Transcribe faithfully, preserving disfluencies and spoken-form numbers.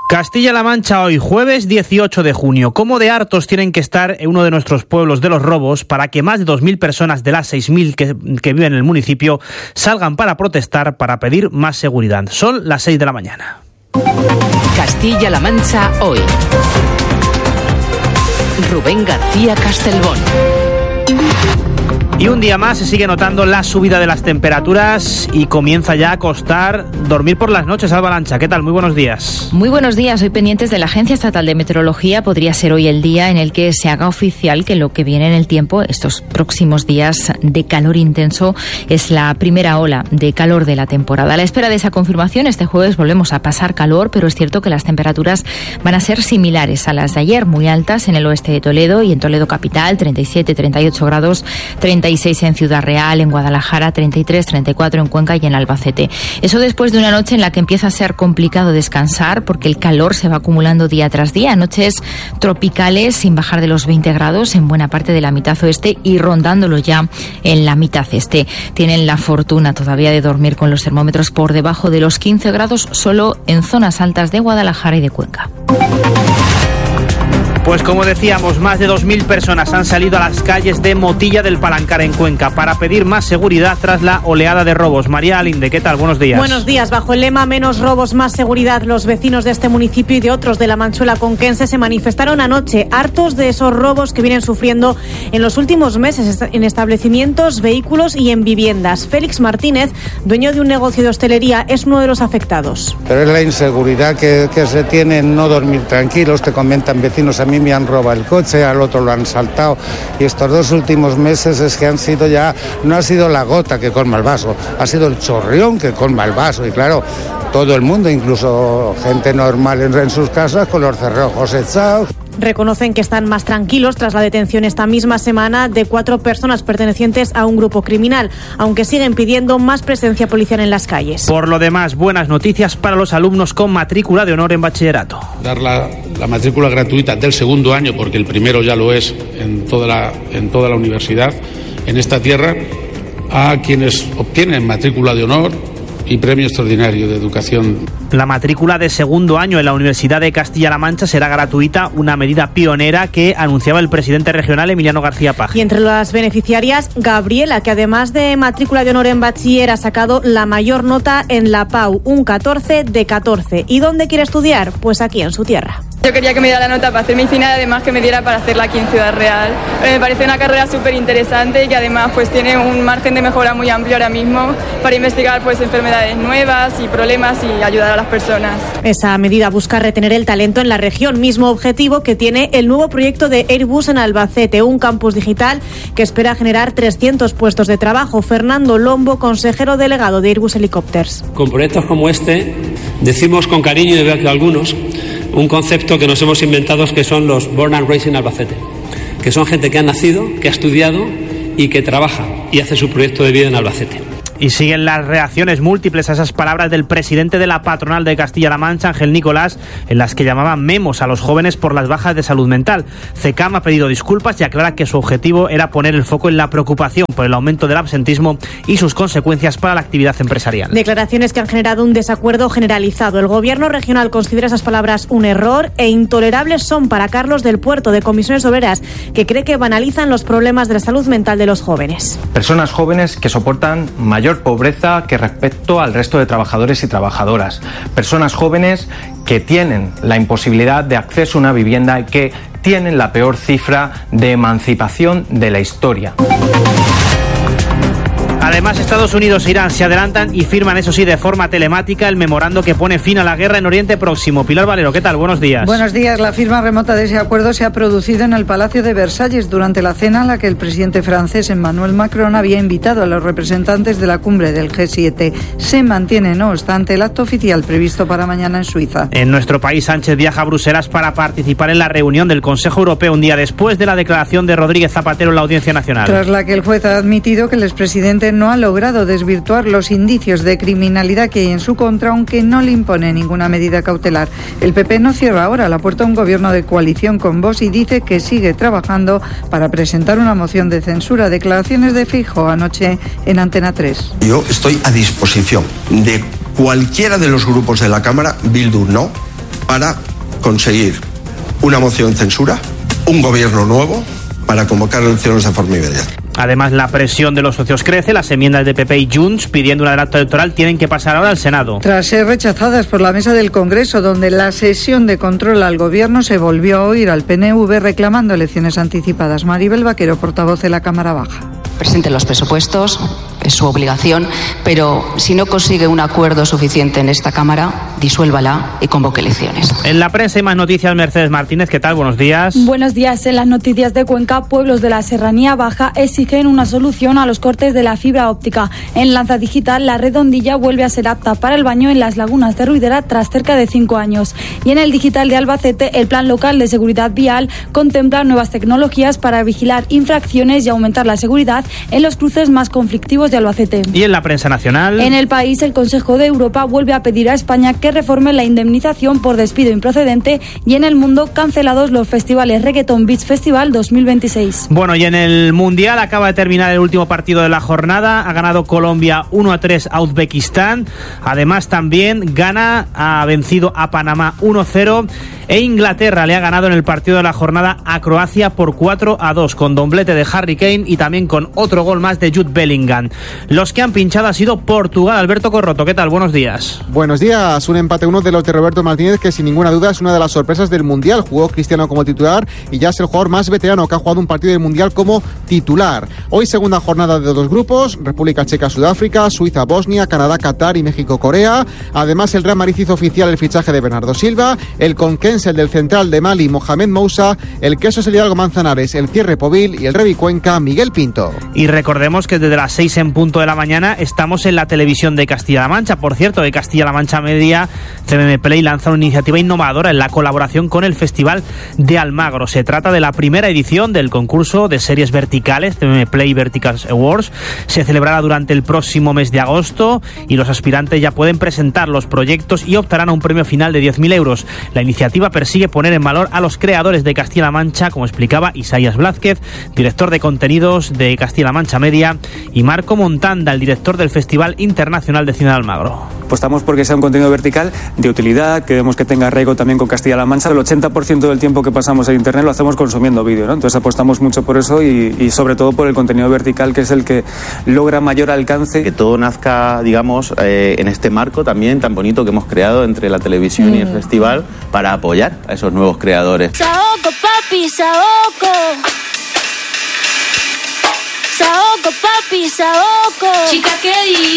Castilla-La Mancha hoy, jueves dieciocho de junio. ¿Cómo de hartos tienen que estar en uno de nuestros pueblos de los robos para que más de dos mil personas de las seis mil que, que viven en el municipio salgan para protestar, para pedir más seguridad? Son las seis de la mañana. Castilla-La Mancha hoy. Rubén García Castelbón. Y un día más se sigue notando la subida de las temperaturas y comienza ya a costar dormir por las noches. Alba Lancha, ¿qué tal? Muy buenos días. Muy buenos días. Hoy pendientes de la Agencia Estatal de Meteorología. Podría ser hoy el día en el que se haga oficial que lo que viene en el tiempo, estos próximos días de calor intenso, es la primera ola de calor de la temporada. A la espera de esa confirmación, este jueves volvemos a pasar calor, pero es cierto que las temperaturas van a ser similares a las de ayer, muy altas en el oeste de Toledo y en Toledo capital, treinta y siete, treinta y ocho grados, treinta y seis en Ciudad Real, en Guadalajara, treinta y tres, treinta y cuatro en Cuenca y en Albacete. Eso después de una noche en la que empieza a ser complicado descansar porque el calor se va acumulando día tras día. Noches tropicales sin bajar de los veinte grados en buena parte de la mitad oeste y rondándolo ya en la mitad este. Tienen la fortuna todavía de dormir con los termómetros por debajo de los quince grados solo en zonas altas de Guadalajara y de Cuenca. Pues como decíamos, más de dos mil personas han salido a las calles de Motilla del Palancar en Cuenca para pedir más seguridad tras la oleada de robos. María Alinde, ¿qué tal? Buenos días. Buenos días. Bajo el lema Menos robos, más seguridad, los vecinos de este municipio y de otros de la Manchuela conquense se manifestaron anoche hartos de esos robos que vienen sufriendo en los últimos meses en establecimientos, vehículos y en viviendas. Félix Martínez, dueño de un negocio de hostelería, es uno de los afectados. Pero es la inseguridad que, que se tiene en no dormir tranquilos. Te comentan vecinos, a mí me han robado el coche, al otro lo han saltado, y estos dos últimos meses es que han sido ya, no ha sido la gota que colma el vaso, ha sido el chorrión que colma el vaso, y claro, todo el mundo, incluso gente normal en, en sus casas, con los cerrojos echados. Reconocen que están más tranquilos tras la detención esta misma semana de cuatro personas pertenecientes a un grupo criminal, aunque siguen pidiendo más presencia policial en las calles. Por lo demás, buenas noticias para los alumnos con matrícula de honor en bachillerato. Dar la, la matrícula gratuita del segundo año, porque el primero ya lo es en toda la, en toda la universidad, en esta tierra, a quienes obtienen matrícula de honor y premio extraordinario de educación. La matrícula de segundo año en la Universidad de Castilla-La Mancha será gratuita, una medida pionera que anunciaba el presidente regional Emiliano García Paje. Y entre las beneficiarias, Gabriela, que además de matrícula de honor en bachiller ha sacado la mayor nota en la P A U, un catorce de catorce. ¿Y dónde quiere estudiar? Pues aquí, en su tierra. Yo quería que me diera la nota para hacer medicina y además que me diera para hacerla aquí en Ciudad Real. Me parece una carrera súper interesante y que además pues tiene un margen de mejora muy amplio ahora mismo para investigar pues enfermedades nuevas y problemas y ayudar a las personas. Esa medida busca retener el talento en la región, mismo objetivo que tiene el nuevo proyecto de Airbus en Albacete, un campus digital que espera generar trescientos puestos de trabajo. Fernando Lombo, consejero delegado de Airbus Helicopters. Con proyectos como este decimos con cariño, y veo que algunos, un concepto que nos hemos inventado, que son los Born and Raised in Albacete, que son gente que ha nacido, que ha estudiado y que trabaja y hace su proyecto de vida en Albacete. Y siguen las reacciones múltiples a esas palabras del presidente de la patronal de Castilla-La Mancha, Ángel Nicolás, en las que llamaba memos a los jóvenes por las bajas de salud mental. CECAM ha pedido disculpas y aclara que su objetivo era poner el foco en la preocupación por el aumento del absentismo y sus consecuencias para la actividad empresarial. Declaraciones que han generado un desacuerdo generalizado. El gobierno regional considera esas palabras un error e intolerables son para Carlos del Puerto, de Comisiones Obreras, que cree que banalizan los problemas de la salud mental de los jóvenes. Personas jóvenes que soportan mayor pobreza que respecto al resto de trabajadores y trabajadoras. Personas jóvenes que tienen la imposibilidad de acceso a una vivienda y que tienen la peor cifra de emancipación de la historia. Además, Estados Unidos e Irán se adelantan y firman, eso sí, de forma telemática el memorando que pone fin a la guerra en Oriente Próximo. Pilar Valero, ¿qué tal? Buenos días. Buenos días. La firma remota de ese acuerdo se ha producido en el Palacio de Versalles durante la cena a la que el presidente francés Emmanuel Macron había invitado a los representantes de la cumbre del G siete. Se mantiene, no obstante, el acto oficial previsto para mañana en Suiza. En nuestro país, Sánchez viaja a Bruselas para participar en la reunión del Consejo Europeo un día después de la declaración de Rodríguez Zapatero en la Audiencia Nacional. Tras la que el juez ha admitido que el expresidente no ha logrado desvirtuar los indicios de criminalidad que hay en su contra, aunque no le impone ninguna medida cautelar. El P P no cierra ahora la puerta a un gobierno de coalición con Vox y dice que sigue trabajando para presentar una moción de censura. Declaraciones de Feijóo anoche en Antena tres. Yo estoy a disposición de cualquiera de los grupos de la Cámara, Bildu no, para conseguir una moción de censura, un gobierno nuevo, para convocar elecciones de forma inmediata. Además, la presión de los socios crece. Las enmiendas de P P y Junts pidiendo un adelanto electoral tienen que pasar ahora al Senado. Tras ser rechazadas por la mesa del Congreso, donde la sesión de control al Gobierno se volvió a oír al P N V reclamando elecciones anticipadas. Maribel Vaquero, portavoz de la Cámara Baja. Presente los presupuestos, es su obligación, pero si no consigue un acuerdo suficiente en esta Cámara, disuélvala y convoque elecciones. En la prensa hay más noticias. Mercedes Martínez, ¿qué tal? Buenos días. Buenos días. En las noticias de Cuenca, pueblos de la Serranía Baja exigen una solución a los cortes de la fibra óptica. En Lanza Digital, la redondilla vuelve a ser apta para el baño en las lagunas de Ruidera tras cerca de cinco años. Y en el Digital de Albacete, el Plan Local de Seguridad Vial contempla nuevas tecnologías para vigilar infracciones y aumentar la seguridad en los cruces más conflictivos de Albacete. Y en la prensa nacional. En el país, el Consejo de Europa vuelve a pedir a España que reforme la indemnización por despido improcedente, y en el mundo, cancelados los festivales Reggaeton Beach Festival dos mil veintiséis. Bueno, y en el Mundial acaba de terminar el último partido de la jornada. Ha ganado Colombia uno a tres a Uzbekistán. Además, también Ghana ha vencido a Panamá uno cero. E Inglaterra le ha ganado en el partido de la jornada a Croacia por cuatro a dos, con doblete de Harry Kane y también con otro gol más de Jude Bellingham. Los que han pinchado ha sido Portugal. Alberto Corroto, ¿qué tal? Buenos días. Buenos días. Un empate uno de los de Roberto Martínez, que sin ninguna duda es una de las sorpresas del Mundial. Jugó Cristiano como titular y ya es el jugador más veterano que ha jugado un partido del Mundial como titular. Hoy segunda jornada de dos grupos: República Checa, Sudáfrica, Suiza, Bosnia, Canadá, Qatar y México, Corea. Además, el Real Madrid hizo oficial el fichaje de Bernardo Silva, el conquense, el del central de Mali, Mohamed Moussa, el queso el Hidalgo Manzanares, el Cierre Povil y el Revi Cuenca, Miguel Pinto. Y recordemos que desde las seis en punto de la mañana estamos en la televisión de Castilla-La Mancha. Por cierto, de Castilla-La Mancha Media, C M M Play lanza una iniciativa innovadora en la colaboración con el Festival de Almagro. Se trata de la primera edición del concurso de series verticales, C M M Play Verticals Awards. Se celebrará durante el próximo mes de agosto y los aspirantes ya pueden presentar los proyectos y optarán a un premio final de diez mil euros. La iniciativa persigue poner en valor a los creadores de Castilla-La Mancha, como explicaba Isaías Blázquez, director de contenidos de Castilla-La Mancha Media, y Marco Montanda, el director del Festival Internacional de Cine de Almagro. Apostamos porque sea un contenido vertical de utilidad, queremos que tenga arraigo también con Castilla-La Mancha. El ochenta por ciento del tiempo que pasamos en Internet lo hacemos consumiendo vídeo, ¿no? Entonces apostamos mucho por eso y, y sobre todo por el contenido vertical, que es el que logra mayor alcance. Que todo nazca, digamos, eh, en este marco también tan bonito que hemos creado entre la televisión mm. y el festival, para apoyar a esos nuevos creadores. Saoco, papi, saoco. Saoco, papi, saoco. Chica, ¿qué